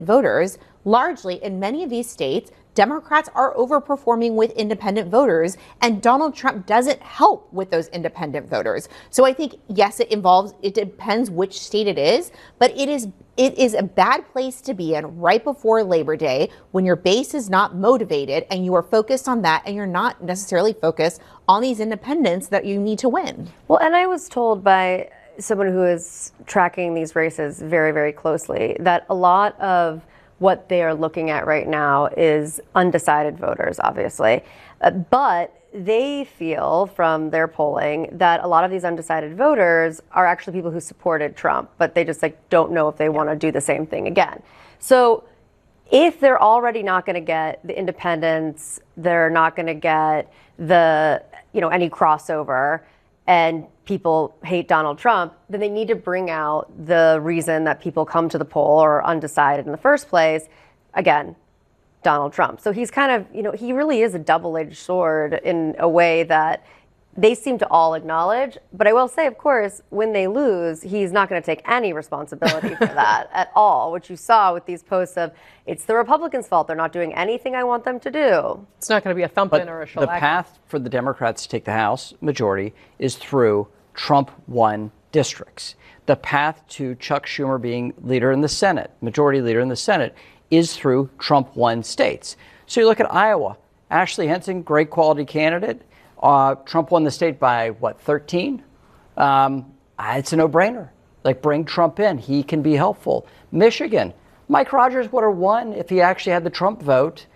voters, largely in many of these states, Democrats are overperforming with independent voters, and Donald Trump doesn't help with those independent voters. So I think, yes, it depends which state it is, but it is a bad place to be in right before Labor Day when your base is not motivated and you are focused on that and you're not necessarily focused on these independents that you need to win. Well, and I was told by someone who is tracking these races very, very closely that a lot of what they are looking at right now is undecided voters, obviously. But they feel from their polling that a lot of these undecided voters are actually people who supported Trump, but they just don't know if they want to do the same thing again. So if they're already not going to get the independents, they're not going to get the, any crossover, and people hate Donald Trump, then they need to bring out the reason that people come to the poll or are undecided in the first place. Again, Donald Trump. So he's kind of, he really is a double-edged sword in a way that they seem to all acknowledge. But I will say, of course, when they lose, he's not going to take any responsibility for that at all, which you saw with these posts of, it's the Republicans' fault. They're not doing anything I want them to do. It's not going to be a thumping or a shellac. The path for the Democrats to take the House majority is through Trump-won districts. The path to Chuck Schumer being leader in the Senate, majority leader in the Senate, is through Trump-won states. So you look at Iowa. Ashley Henson, great quality candidate. Trump won the state by, 13? It's a no-brainer. Bring Trump in. He can be helpful. Michigan, Mike Rogers would have won if he actually had the Trump vote.